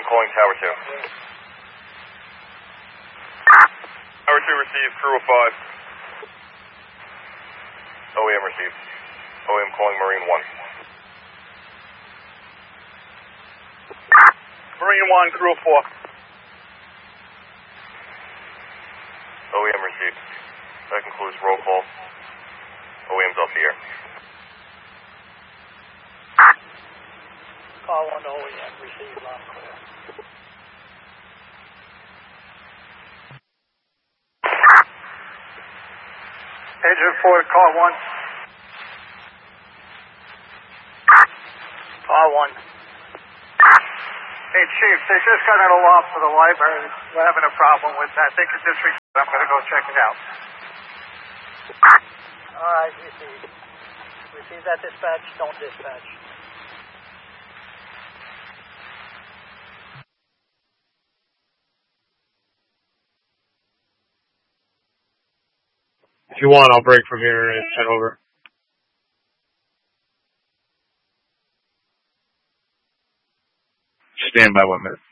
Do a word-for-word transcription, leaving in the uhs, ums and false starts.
calling Tower two. Tower two received, crew of five. O E M received. O E M calling Marine one. Marine one, crew of four. O E M received. That concludes roll call. O E M's off the air. Call one O E M, received, loud and clear. Engine four, call one. Call one. Hey, Chief, they just got an alarm for the library. We're having a problem with that. They could disregard. I'm going to go check it out. All right, received. Receive that dispatch, don't dispatch. If you want, I'll break from here and head over. Stand by one minute.